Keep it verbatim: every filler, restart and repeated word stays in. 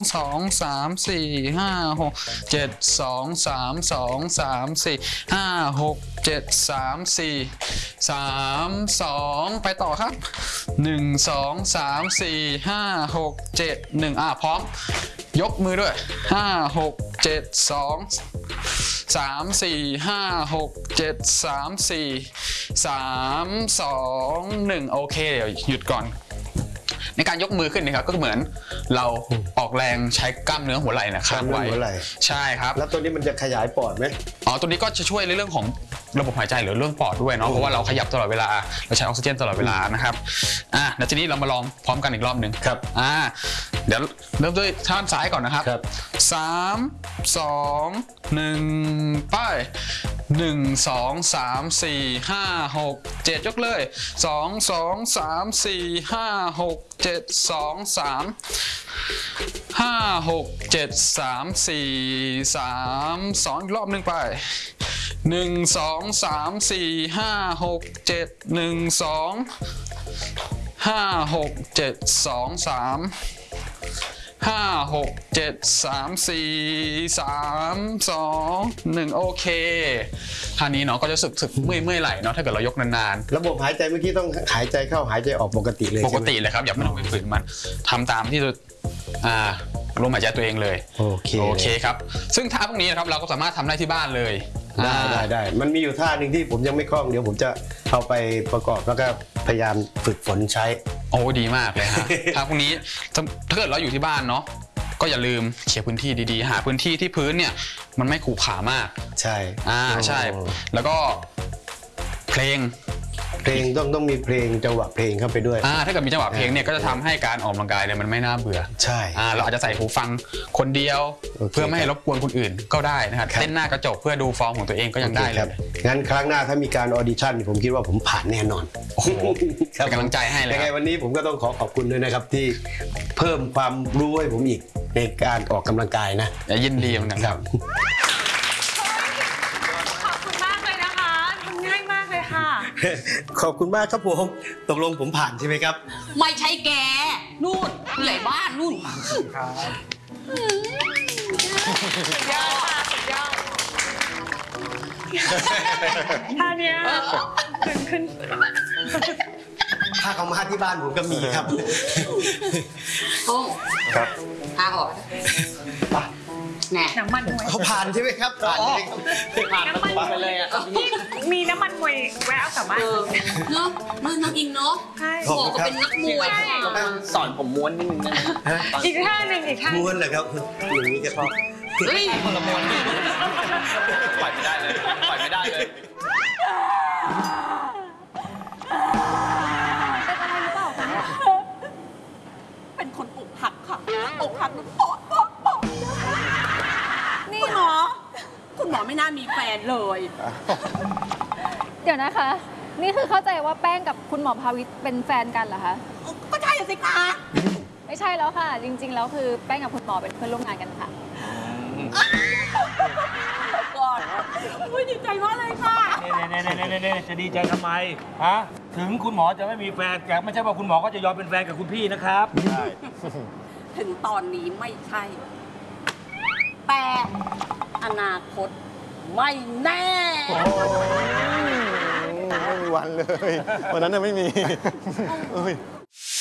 สองสามสี่ห้าหกเจ็ดสองสามสองสามสี่ห้าหกเจ็ดสามสี่สามสองไปต่อครับหนึ่งสองสามสี่ห้าหกเจ็ดหนึ่งอ่ะพร้อมยกมือด้วยห้าหกเจ็ดสองสามสี่ห้าหกเจ็ดสามสี่สามสองหนึ่งโอเคเดี๋ยวหยุดก่อนในการยกมือขึ้นนะครับก็เหมือนเราออกแรงใช้กล้ามเนื้อหัวไหล่นะครับไว้ใช่ครับแล้วตัวนี้มันจะขยายปอดไหมอ๋อตัวนี้ก็จะช่วยในเรื่องของระบบหายใจหรือเรื่องปอดด้วยเนาะเพราะว่าเราขยับตลอดเวลาเราใช้ออกซิเจนตลอดเวลานะครับอ่ะเดี๋ยวทีนี้เรามาลองพร้อมกันอีกรอบหนึ่งครับอ่าเดี๋ยวเริ่มด้วยท่านซ้ายก่อนนะครับครับสามสองหนึ่งไปหนึ่งสองสามสี่ห้าหกเจ็ดยกเลยสองสองสามสี่ห้าหกเจ็ดสองสามห้าหกเจ็ดสามสี่สามสองอีกรอบหนึ่งไปหนึ่งสองสามสี่ห้าหกเจ็ดหนึ่งสองห้าหกเจ็ดสองสามห้าหกเจ็ดสามสี่สามสองหนึ่งโอเคท่านี้เนาะก็จะรู้สึกสึกเมื่อยเมื่อยไหล่เนาะถ้าเกิดเรายกนานๆระบบหายใจเมื่อกี้ต้องหายใจเข้าหายใจออกปกติเลยปกติเลยครับอย่าไม่ต้องไปฝืนมันทำตามที่อ่าลมหายใจตัวเองเลยโอเคโอเคครับซึ่งท่าพวกนี้นะครับเราก็สามารถทำได้ที่บ้านเลยได้ได้ได้มันมีอยู่ท่าหนึ่งที่ผมยังไม่คล่องเดี๋ยวผมจะเอาไปประกอบแล้วก็พยายามฝึกฝนใช้โอ้ดีมากเลยฮะท่าพวกนี้ถ้าเกิดเราอยู่ที่บ้านเนาะก็อย่าลืมเคลียร์พื้นที่ดีๆหาพื้นที่ที่พื้นเนี่ยมันไม่ขรุขระมากใช่อ่าใช่แล้วก็เพลงเพลงต้องต้องมีเพลงจังหวะเพลงเข้าไปด้วยอ่าถ้าเกิดมีจังหวะเพลงเนี่ยก็จะทำให้การออกกำลังกายเนี่ยมันไม่น่าเบื่อใช่อ่าเราอาจจะใส่หูฟังคนเดียวเพื่อไม่ให้รบกวนคนอื่นก็ได้นะครับเต้นหน้ากระจกเพื่อดูฟอร์มของตัวเองก็ยังได้เลยงั้นครั้งหน้าถ้ามีการออดิชั่นผมคิดว่าผมผ่านแน่นอนโอ้โหเป็นกำลังใจให้เลยยังไงวันนี้ผมก็ต้องขอขอบคุณด้วยนะครับที่เพิ่มความรู้ให้ผมอีกในการออกกำลังกายนะยินดีเหมือนกันครับขอบคุณมากครับผมตกลงผมผ่านใช่ไหมครับไม่ใช่แกนู่นผู้ใหญ่บ้านนู่นครับสุดยอดค่ะสุดยอดท่าเนี้ยขึ้นขึ้นถ้าเขามาที่บ้านผมก็มีครับโอ้ครับทาออกแน่น้ำมันมวยเขาผ่านใช่ไหมครับผ่านใช่ไหมครับผ่านน้ำมันไปเลยอ่ะมีน้ำมันมวยแวะเอากลับบ้านเนาะมันนักอิงเนาะบอกก็เป็นนักมวยสอนผมม้วนนิดนึงนะอีกท่าหนึ่งอีกท่าม้วนเหรอครับอย่างนี้ก็ชอบเฮ้ยคนละม้วนปล่อยไม่ได้เลยปล่อยไม่ได้เลยเป็นคนอกหักค่ะอกหักมันปอดปอดปอดนี่หมอคุณหมอไม่น่ามีแฟนเลยเดี๋ยวนะคะนี่คือเข้าใจว่าแป้งกับคุณหมอภาวิตเป็นแฟนกันเหรอคะก็ใช่สิคะไม่ใช่แล้วค่ะจริงๆแล้วคือแป้งกับคุณหมอเป็นเพื่อนร่วมงานกันค่ะก่อนอุ้ยดีใจมากเลยค่ะเน่เน่เน่เน่เน่จะดีใจทำไมฮะถึงคุณหมอจะไม่มีแฟนแต่ไม่ใช่ว่าคุณหมอก็จะยอมเป็นแฟนกับคุณพี่นะครับใช่ถึงตอนนี้ไม่ใช่แต่อนาคตไม่แน่ไม่มีวันเลยวันนั้นน่ะไม่มี